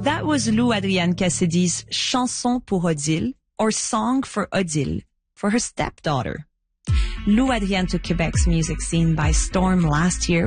That was Lou Adrienne Cassidy's Chanson pour Odile, or Song for Odile, for her stepdaughter. Lou Adrienne took Quebec's music scene by storm last year